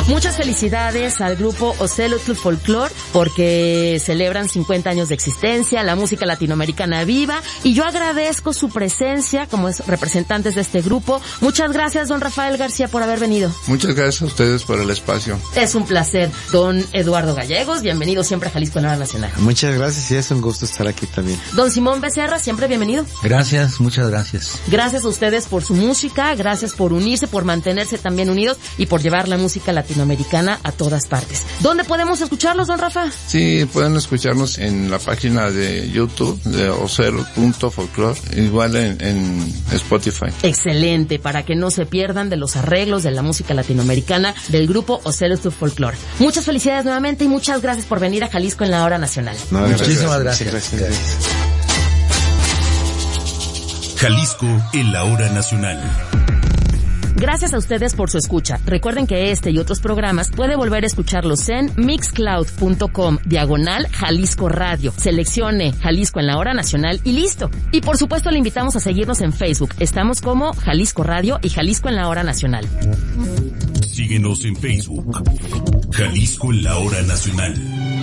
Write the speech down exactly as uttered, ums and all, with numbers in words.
Muchas felicidades al grupo Ocelotl Folklore porque celebran cincuenta años de existencia, la música latinoamericana viva, y yo agradezco su presencia como representantes de este grupo. Muchas gracias, don Rafael García, por haber venido. Muchas gracias a ustedes por el espacio. Es un placer. Don Eduardo Gallegos, bienvenido siempre a Jalisco en la Hora Nacional. Muchas gracias y es un gusto estar aquí también. Don Simón Becerra, siempre bienvenido. Gracias, muchas gracias. Gracias a ustedes por su música, gracias por unirse, por mantenerse también unidos y por llevar la música latinoamericana a todas partes. ¿Dónde podemos escucharlos, don Rafa? Sí, pueden escucharnos en la página de YouTube de ocelotl punto folklore, igual en, en Spotify. Excelente, para que no se pierdan de los arreglos de la música latinoamericana del grupo Ocelotl Folklore. Muchas felicidades nuevamente y muchas gracias por venir a Jalisco en la Hora Nacional. No, muchísimas gracias. gracias. gracias. Jalisco en la Hora Nacional. Gracias a ustedes por su escucha. Recuerden que este y otros programas puede volver a escucharlos en mixcloud punto com, diagonal Jalisco Radio. Seleccione Jalisco en la Hora Nacional y listo. Y por supuesto le invitamos a seguirnos en Facebook. Estamos como Jalisco Radio y Jalisco en la Hora Nacional. Síguenos en Facebook. Jalisco en la Hora Nacional.